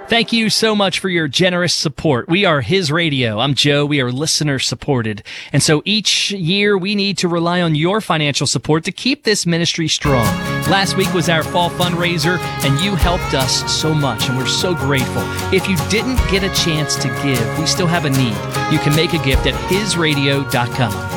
Thank you so much for your generous support. We are His Radio. I'm Joe. We are listener supported. And so each year we need to rely on your financial support to keep this ministry strong. Last week was our fall fundraiser, and you helped us so much, and we're so grateful. If you didn't get a chance to give, we still have a need. You can make a gift at hisradio.com.